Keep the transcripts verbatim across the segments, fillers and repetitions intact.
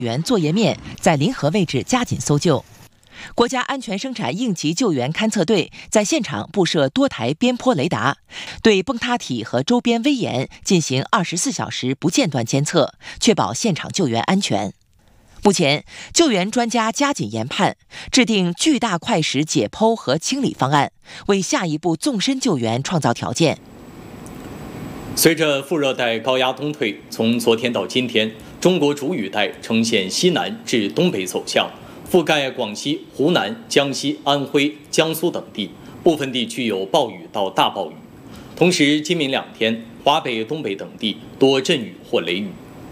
员作业面在临河位置加紧搜救。国家安全生产应急救援勘测队在现场布设多台边坡雷达，对崩塌体和周边危岩进行二十四小时不间断监测，确保现场救援安全。目前，救援专家加紧研判，制定巨大块石解剖和清理方案，为下一步纵深救援创造条件。 随着副热带高压东退，从昨天到今天，中国主雨带呈现西南至东北走向，覆盖广西、湖南、江西、安徽、江苏等地，部分地区有暴雨到大暴雨。同时，今明两天，华北、东北等地多阵雨或雷雨。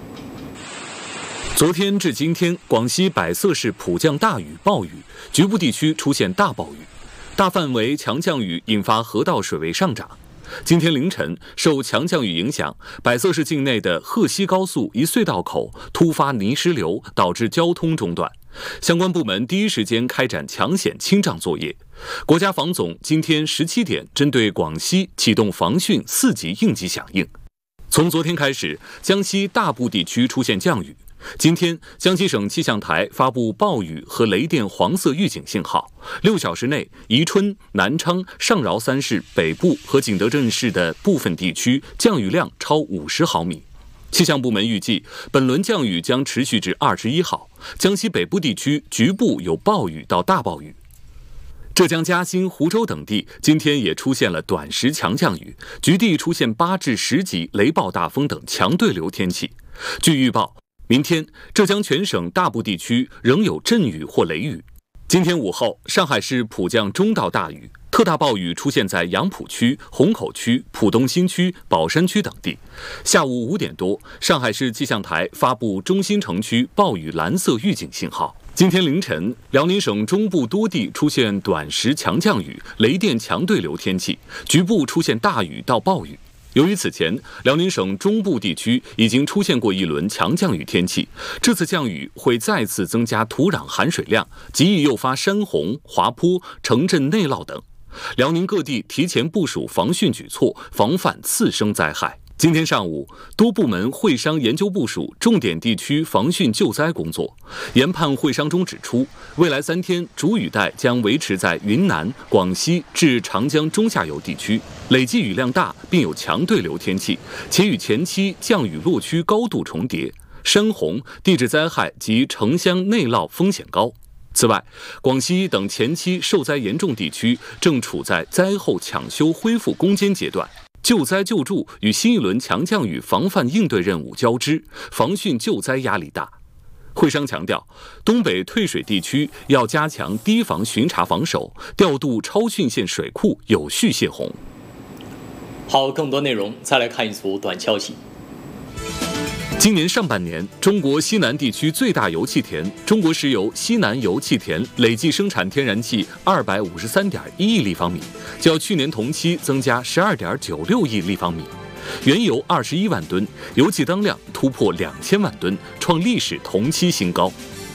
昨天至今天，广西百色市普降大雨、暴雨，局部地区出现大暴雨，大范围强降雨引发河道水位上涨。今天凌晨，受强降雨影响，百色市境内的鹤西高速一隧道口突发泥石流，导致交通中断。相关部门第一时间开展抢险清障作业。国家防总今天十七点针对广西启动防汛四级应急响应。从昨天开始，江西大部地区出现降雨。今天，江西省气象台发布暴雨和雷电黄色预警信号。六小时内，宜春、南昌、上饶三市北部和景德镇市的部分地区降雨量超五十毫米。气象部门预计，本轮降雨将持续至二十一号。江西北部地区局部有暴雨到大暴雨。浙江嘉兴、湖州等地今天也出现了短时强降雨，局地出现八至十级雷暴大风等强对流天气。据预报，明天，浙江全省大部地区仍有阵雨或雷雨。今天午后，上海市普降中到大雨，特大暴雨出现在杨浦区、虹口区、浦东新区、宝山区等地。下午五点多，上海市气象台发布中心城区暴雨蓝色预警信号。今天凌晨，辽宁省中部多地出现短时强降雨、雷电强对流天气，局部出现大雨到暴雨。由于此前辽宁省中部地区已经出现过一轮强降雨天气，这次降雨会再次增加土壤含水量，极易诱发山洪、滑坡、城镇内涝等。辽宁各地提前部署防汛举措，防范次生灾害。今天上午，多部门会商研究部署重点地区防汛救灾工作。研判会商中指出，未来三天主雨带将维持在云南、广西至长江中下游地区，累计雨量大，并有强对流天气，且与前期降雨落区高度重叠，山洪、地质灾害及城乡内涝风险高。此外，广西等前期受灾严重地区正处在灾后抢修恢复攻坚阶段。救灾救助与新一轮强降雨防范应对任务交织，防汛救灾压力大。会商强调，东北退水地区要加强堤防巡查防守，调度超汛线水库有序泄洪。 好，更多内容再来看一组短消息。 今年上半年，中国西南地区最大油气田中国石油西南油气田累计生产天然气二百五十三点一亿立方米，较去年同期增加十二点九六亿立方米。原油二十一万吨，油气当量突破两千万吨，创历史同期新高。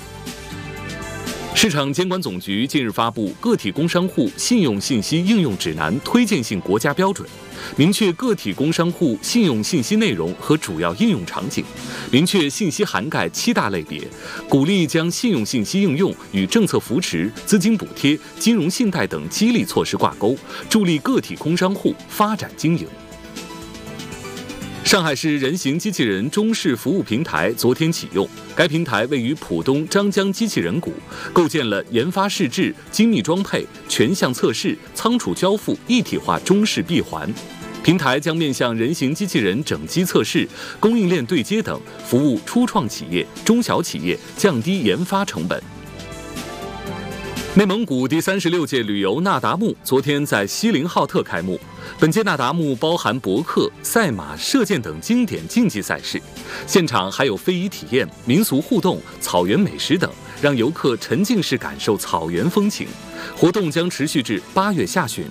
市场监管总局近日发布《个体工商户信用信息应用指南》推荐性国家标准，明确个体工商户信用信息内容和主要应用场景，明确信息涵盖七大类别，鼓励将信用信息应用与政策扶持、资金补贴、金融信贷等激励措施挂钩，助力个体工商户发展经营。上海市人形机器人中式服务平台昨天启用，该平台位于浦东张江机器人谷，构建了研发试制、精密装配、全项测试、仓储交付一体化中式闭环。平台将面向人形机器人整机测试、供应链对接等，服务初创企业、中小企业，降低研发成本。内蒙古第三十六届旅游那达慕昨天在锡林浩特开幕。本届那达慕包含博客、赛马、射箭等经典竞技赛事，现场还有非遗体验、民俗互动、草原美食等，让游客沉浸式感受草原风情。活动将持续至八月下旬。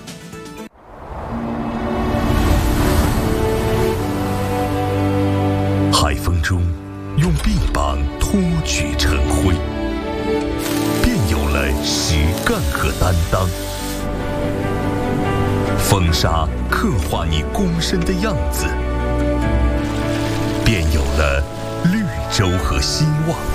海风中，用臂膀托举晨晖，便有了实干和担当。风沙刻画你躬身的样子，便有了绿洲和希望。